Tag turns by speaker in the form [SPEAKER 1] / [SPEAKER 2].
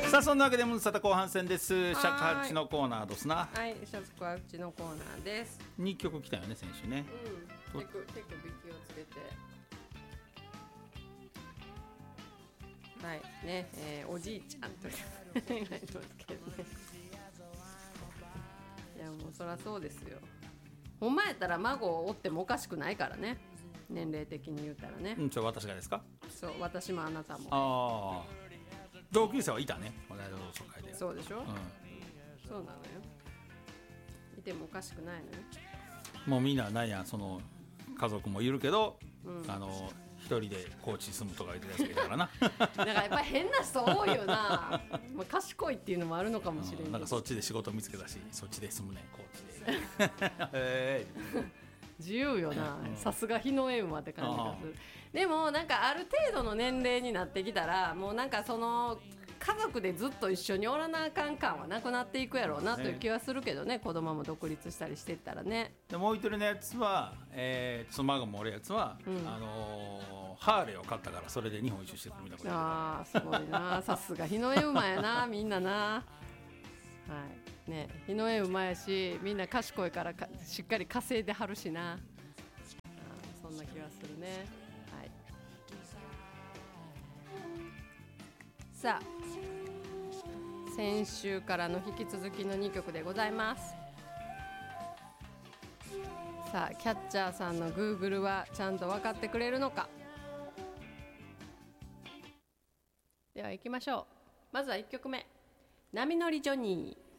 [SPEAKER 1] さあそんなわけでムンサタ後半戦です。尺八のコーナーですな。
[SPEAKER 2] はい、尺八のコーナーです。
[SPEAKER 1] 2曲来たよね先週ね。
[SPEAKER 2] 結構引きをつけてはいね、おじいちゃんという書いてますけどね。いやもうそりゃそうですよ。ほんまやったら孫を追ってもおかしくないからね、年齢的に言うたらね。
[SPEAKER 1] 私がですか。
[SPEAKER 2] そう、私もあなたも。
[SPEAKER 1] ああ、同級生はいたね、この間の同窓会で。
[SPEAKER 2] そうでしょ、そうなのよ。いてもおかしくないのよ。
[SPEAKER 1] もうみんな何やその家族もいるけど、一人で高知住むとか言ってたやつがいたからな。
[SPEAKER 2] だからやっぱり変な人多いよな。まあ賢いっていうのもあるのかもしれないけど、
[SPEAKER 1] なんかそっちで仕事見つけたし、そっちで住むねん高知で。
[SPEAKER 2] 自由よな、さすが日の絵馬って感じがする。でもなんかある程度の年齢になってきたら、もうなんかその家族でずっと一緒におらなあかん感はなくなっていくやろうなという気はするけどね、子供も独立したりしていったらね。
[SPEAKER 1] でもう一人のやつは、その孫もおるやつは、ハーレーを買ったからそれで日本一周してくるみたいな。
[SPEAKER 2] ああすごいな、さすが日の絵馬やな、みんなな。はいね、日の絵馬やし、みんな賢いからしっかり稼いではるしな。そんな気はするね。はい、さあ先週からの引き続きの2曲でございます。さあキャッチャーさんの Google はちゃんと分かってくれるのか。では行きましょう。まずは1曲目、波乗りジョニー。